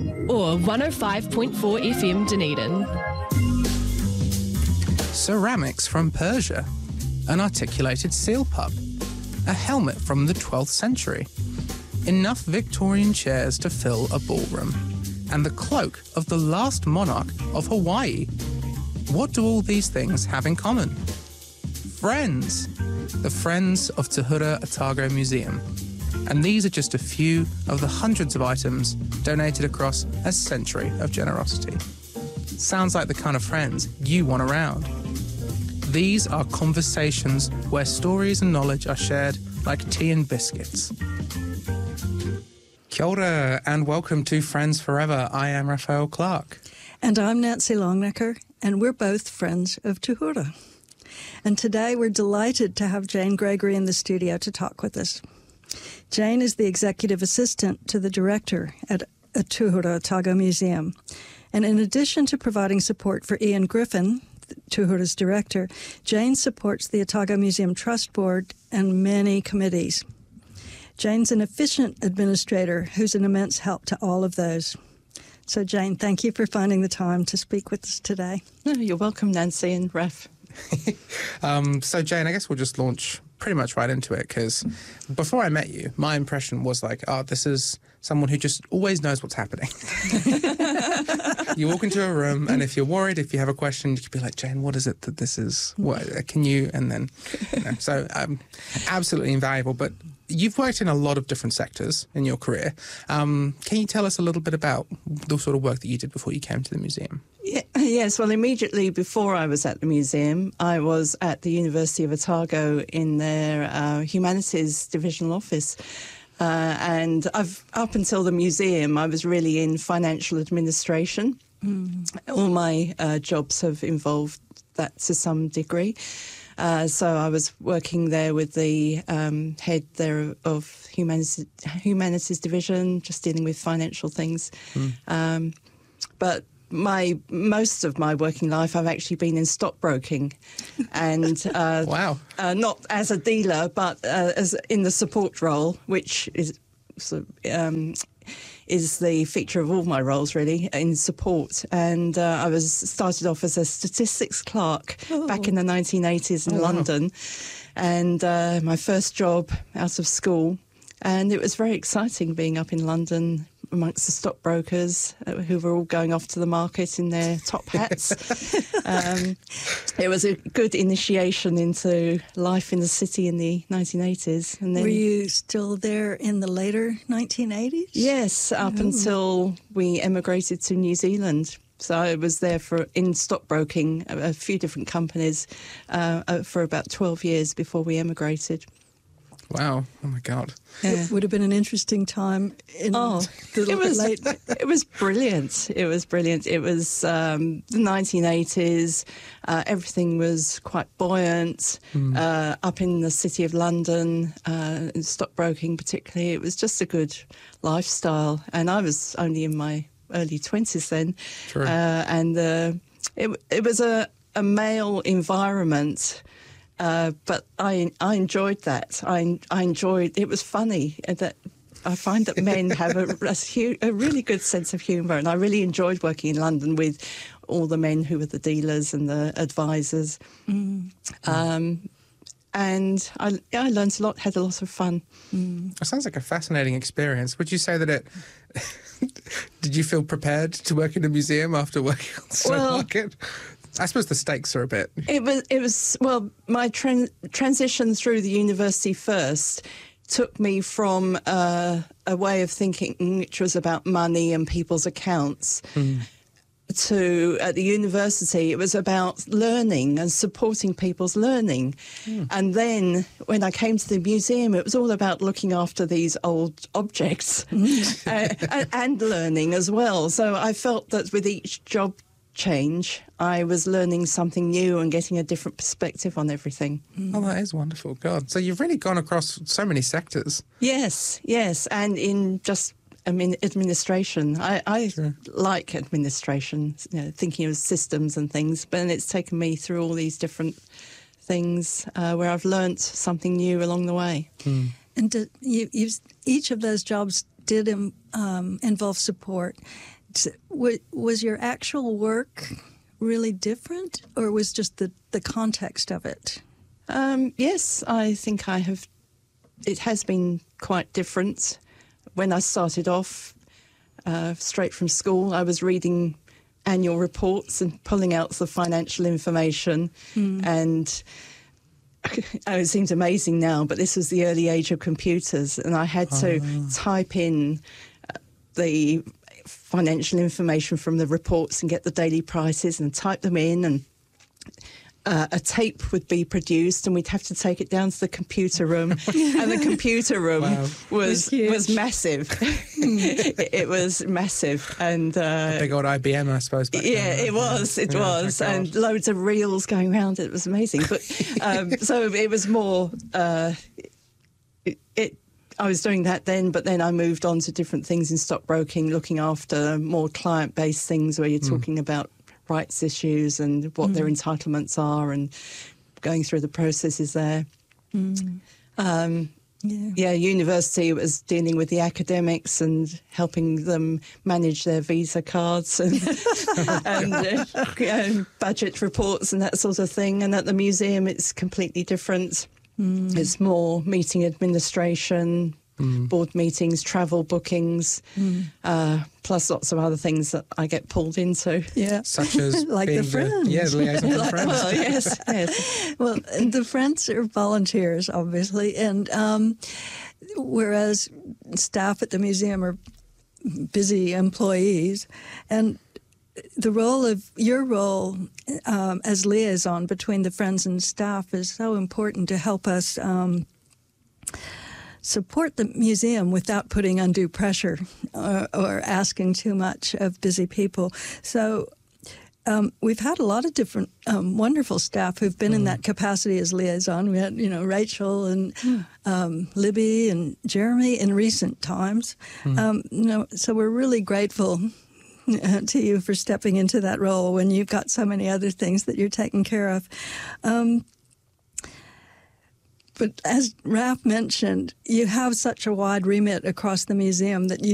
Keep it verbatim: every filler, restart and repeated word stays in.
or one oh five point four F M Dunedin. Ceramics from Persia, an articulated seal pub, a helmet from the twelfth century, enough Victorian chairs to fill a ballroom, and the cloak of the last monarch of Hawaii. What do all these things have in common? Friends, the Friends of Tuhura Otago Museum. And these are just a few of the hundreds of items donated across a century of generosity. Sounds like the kind of friends you want around. These are conversations where stories and knowledge are shared like tea and biscuits. Kia ora and welcome to Friends Forever. I am Raphael Clark. And I'm Nancy Longnecker, and we're both friends of Tuhura. And today we're delighted to have Jane Gregory in the studio to talk with us. Jane is the executive assistant to the director at Tuhura Otago Museum. And in addition to providing support for Ian Griffin, Tuhura's director, Jane supports the Otago Museum Trust Board and many committees. Jane's an efficient administrator who's an immense help to all of those. So, Jane, thank you for finding the time to speak with us today. No, you're welcome, Nancy and Raf. um, so, Jane, I guess we'll just launch pretty much right into it, because before I met you, my impression was like, oh, this is someone who just always knows what's happening. You walk into a room, and if you're worried, if you have a question, you could be like, Jane, what is it that this is? What can you? And then, you know, so um, absolutely invaluable. But you've worked in a lot of different sectors in your career. Um, can you tell us a little bit about the sort of work that you did before you came to the museum? Yeah, yes, well, immediately before I was at the museum, I was at the University of Otago in their uh, humanities divisional office. Uh, and I've up until the museum, I was really in financial administration. Mm. All my uh, jobs have involved that to some degree. Uh, so I was working there with the um, head there of humanities, humanities division, just dealing with financial things. Mm. Um, but my most of my working life, I've actually been in stockbroking, and uh, wow, uh, not as a dealer, but uh, as in the support role, which is um, is the feature of all my roles, really, in support. And uh, I was started off as a statistics clerk oh. back in the nineteen eighties in oh, London, wow. and uh, my first job out of school, and it was very exciting being up in London amongst the stockbrokers uh, who were all going off to the market in their top hats. um, it was a good initiation into life in the city in the nineteen eighties. And then, were you still there in the later nineteen eighties? Yes, up oh. until we emigrated to New Zealand. So I was there for in stockbroking, a, a few different companies, uh, uh, for about twelve years before we emigrated. Wow! Oh my God! Yeah. It would have been an interesting time. In oh, the it was late. It was brilliant. It was brilliant. It was um, the nineteen eighties. Uh, everything was quite buoyant. Mm. Uh, up in the city of London, uh, in stockbroking particularly, it was just a good lifestyle. And I was only in my early twenties then, sure. uh, and uh, it it was a, a male environment. Uh, but I I enjoyed that. I I enjoyed. It was funny that I find that men have a, a, hu- a really good sense of humour, and I really enjoyed working in London with all the men who were the dealers and the advisors. Mm. Um, and I I learned a lot, had a lot of fun. Mm. It sounds like a fascinating experience. Would you say that it? Did you feel prepared to work in a museum after working on the stock well, market? I suppose the stakes are a bit... It was, it was well, my tran- transition through the university first took me from uh, a way of thinking which was about money and people's accounts mm. to, at the university, it was about learning and supporting people's learning. Mm. And then when I came to the museum, it was all about looking after these old objects mm. uh, and, and learning as well. So I felt that with each job change, I was learning something new and getting a different perspective on everything. Mm. Oh, that is wonderful. God. So you've really gone across so many sectors. Yes, yes. And in just I mean, administration. I, I sure. like administration, you know, thinking of systems and things, but it's taken me through all these different things uh, where I've learnt something new along the way. Mm. And do, you, you've, each of those jobs did um, involve support. Was your actual work really different, or was just the, the context of it? Um, yes, I think I have. It has been quite different. When I started off, uh, straight from school, I was reading annual reports and pulling out the financial information, mm. and oh, it seems amazing now, but this was the early age of computers, and I had to oh. type in the financial information from the reports and get the daily prices and type them in, and uh, a tape would be produced, and we'd have to take it down to the computer room, and the computer room wow. was was massive. it, it was massive, and uh, a big old I B M, I suppose. Back yeah, then, it was, it yeah, was, and loads of reels going around. It was amazing, but um, so it was more. Uh, it, it I was doing that then, but then I moved on to different things in stockbroking, looking after more client-based things where you're mm. talking about rights issues and what mm. their entitlements are, and going through the processes there. Mm. Um, yeah. yeah, university was dealing with the academics and helping them manage their Visa cards and, and uh, you know, budget reports and that sort of thing. And at the museum, it's completely different. Mm. It's more meeting administration, mm. board meetings, travel bookings, mm. uh, plus lots of other things that I get pulled into. Yeah, such as like being the friends. The, yeah, the liaison with the friends. Well, yes, yes. Well, the friends are volunteers, obviously, and um, whereas staff at the museum are busy employees, and the role of your role um, as liaison between the friends and staff is so important to help us um, support the museum without putting undue pressure or, or asking too much of busy people. So um, we've had a lot of different um, wonderful staff who've been mm. in that capacity as liaison. We had, you know, Rachel and mm. um, Libby and Jeremy in recent times. Mm. Um, you know, so we're really grateful to you for stepping into that role when you've got so many other things that you're taking care of. Um, but as Raph mentioned, you have such a wide remit across the museum that you